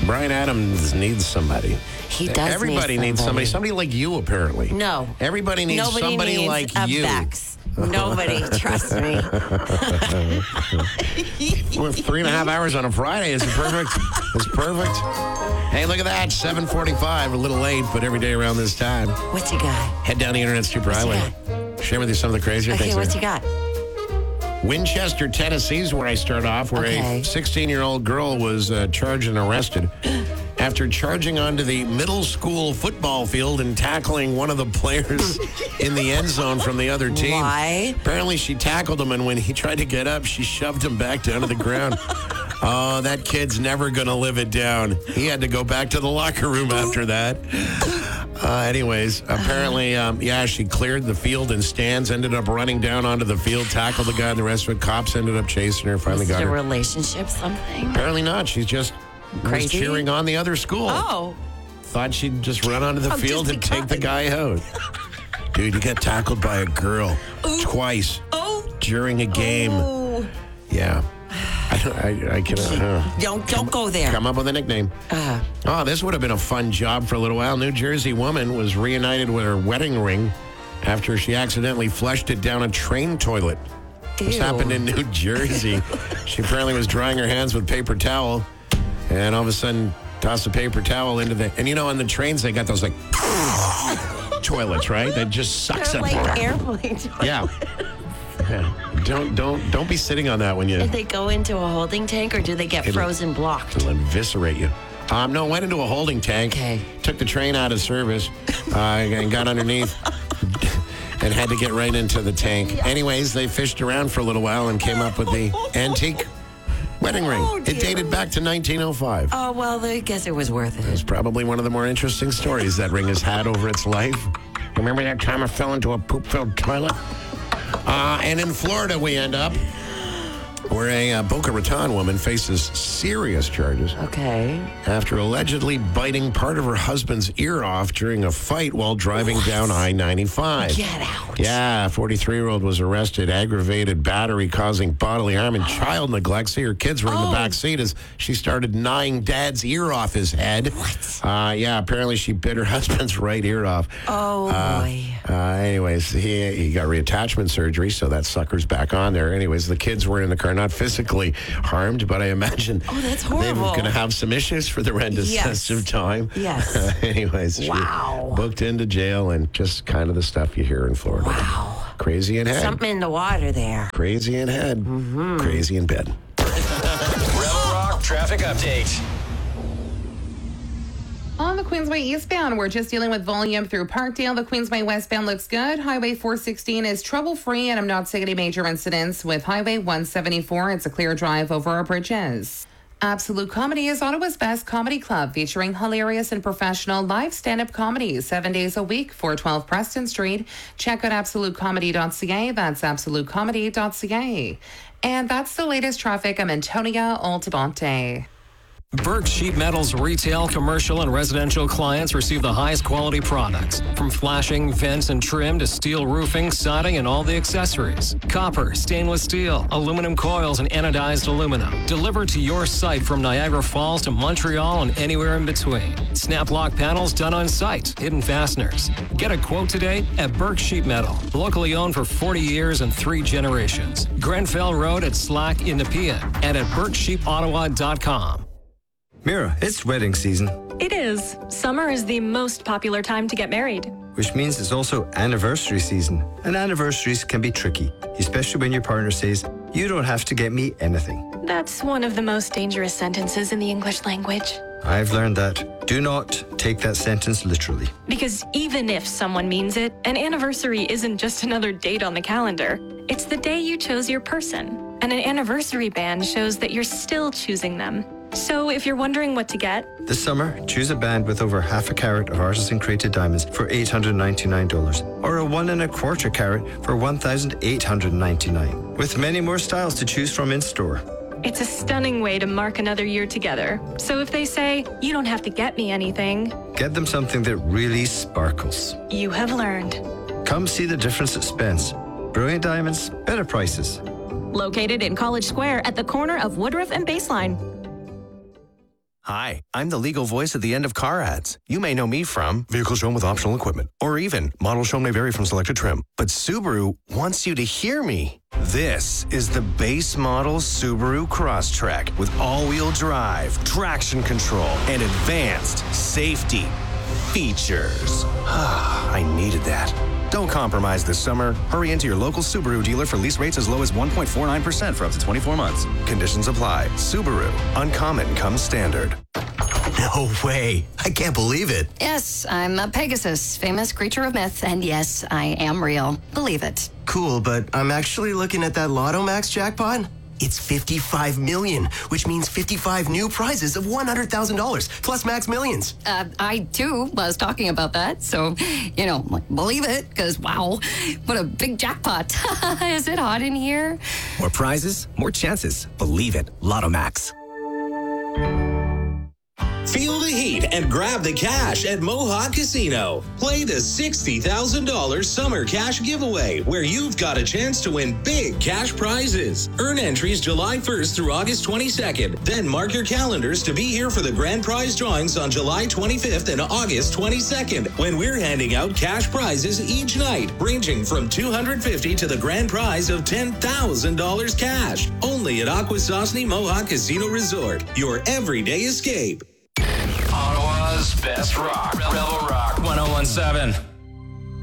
Bryan Adams needs somebody. He does. Everybody needs somebody. Somebody like you, apparently. No. Everybody needs somebody needs like a you. Bex. Nobody, trust me. Well, 3.5 hours on a Friday is perfect. It's perfect. Hey, look at that. 7:45. A little late, but every day around this time. What you got? Head down the Internet Superhighway. Share with you some of the crazier things. Okay, what you got? Winchester, Tennessee is where I start off, where a 16-year-old girl was charged and arrested after charging onto the middle school football field and tackling one of the players in the end zone from the other team. Why? Apparently, she tackled him, and when he tried to get up, she shoved him back down to the ground. Oh, that kid's never going to live it down. He had to go back to the locker room after that. Anyways, apparently, she cleared the field and stands, ended up running down onto the field, tackled the guy, and the rest of it. Cops ended up chasing her, finally got her. Is it a relationship, something? Apparently not. She's just was cheering on the other school. Oh. Thought she'd just run onto the field and take the guy out. Dude, you got tackled by a girl twice during a game. Oh. Yeah. I cannot. Don't go there. Come up with a nickname. This would have been a fun job for a little while. New Jersey woman was reunited with her wedding ring after she accidentally flushed it down a train toilet. This happened in New Jersey. She apparently was drying her hands with paper towel, and all of a sudden tossed a paper towel into the... And on the trains, they got those like toilets, right? That just sucks They're up. like airplane toilets. Yeah. Don't be sitting on that when you... Did they go into a holding tank, or do they get frozen blocked? It'll eviscerate you. No, went into a holding tank. Okay. Took the train out of service and got underneath and had to get right into the tank. Anyways, they fished around for a little while and came up with the antique wedding ring. It dated back to 1905. Oh, well, I guess it was worth it. It's probably one of the more interesting stories that ring has had over its life. Remember that time I fell into a poop-filled toilet? And in Florida, we end up where a Boca Raton woman faces serious charges. Okay. After allegedly biting part of her husband's ear off during a fight while driving down I-95. Get out. Yeah, a 43-year-old was arrested, aggravated battery causing bodily harm and child neglect. See, her kids were in the back seat as she started gnawing dad's ear off his head. What? Apparently she bit her husband's right ear off. Oh, boy. Anyways, he got reattachment surgery, so that sucker's back on there. Anyways, the kids were in the car, not physically harmed, but I imagine that's they're horrible. going to have some issues for the rest of time. Yes. Anyways, she booked into jail, and just kind of the stuff you hear in Florida. Wow. Crazy in head. Something in the water there. Crazy in head. Mm-hmm. Crazy in bed. Rebel Rock traffic update. On the Queensway eastbound, we're just dealing with volume through Parkdale. The Queensway westbound looks good. Highway 416 is trouble-free, and I'm not seeing any major incidents. With Highway 174, it's a clear drive over our bridges. Absolute Comedy is Ottawa's best comedy club, featuring hilarious and professional live stand-up comedy 7 days a week, 412 Preston Street. Check out absolutecomedy.ca. That's absolutecomedy.ca. And that's the latest traffic. I'm Antonia Altabonte. Burke Sheet Metal's retail, commercial, and residential clients receive the highest quality products. From flashing, vents, and trim to steel roofing, siding, and all the accessories. Copper, stainless steel, aluminum coils, and anodized aluminum. Delivered to your site from Niagara Falls to Montreal and anywhere in between. Snap lock panels done on site. Hidden fasteners. Get a quote today at Burke Sheet Metal. Locally owned for 40 years and 3 generations. Grenfell Road at Slack in Nepean and at BurkeSheetOttawa.com. Mira, it's wedding season. It is. Summer is the most popular time to get married. Which means it's also anniversary season. And anniversaries can be tricky, especially when your partner says, "You don't have to get me anything." That's one of the most dangerous sentences in the English language. I've learned that. Do not take that sentence literally. Because even if someone means it, an anniversary isn't just another date on the calendar. It's the day you chose your person. And an anniversary band shows that you're still choosing them. So if you're wondering what to get, this summer, choose a band with over half a carat of artisan-created diamonds for $899, or a 1 1/4 carat for $1,899, with many more styles to choose from in store. it's a stunning way to mark another year together. So if they say, "You don't have to get me anything," get them something that really sparkles. You have learned. Come see the difference at Spence. Brilliant diamonds, better prices. Located in College Square at the corner of Woodruff and Baseline. Hi, I'm the legal voice at the end of car ads. You may know me from vehicle shown with optional equipment, or even model shown may vary from selected trim. But Subaru wants you to hear me. This is the base model Subaru Crosstrek with all-wheel drive, traction control, and advanced safety features. I needed that. Don't compromise this summer. Hurry into your local Subaru dealer for lease rates as low as 1.49% for up to 24 months. Conditions apply. Subaru. Uncommon comes standard. No way. I can't believe it. Yes, I'm a Pegasus, famous creature of myth, and yes, I am real. Believe it. Cool, but I'm actually looking at that Lotto Max jackpot. It's 55 million, which means 55 new prizes of $100,000 plus max millions. I too was talking about that, so, believe it, because wow, what a big jackpot. Is it hot in here? More prizes, more chances. Believe it. Lotto Max. Feel the heat and grab the cash at Mohawk Casino. Play the $60,000 summer cash giveaway, where you've got a chance to win big cash prizes. Earn entries July 1st through August 22nd. Then mark your calendars to be here for the grand prize drawings on July 25th and August 22nd, when we're handing out cash prizes each night, ranging from $250 to the grand prize of $10,000 cash. Only at Akwesasne Mohawk Casino Resort, your everyday escape. Ottawa's best rock. Rebel Rock 101.7.